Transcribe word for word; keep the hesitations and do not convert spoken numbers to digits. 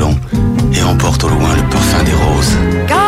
violon et emporte au loin le parfum des roses.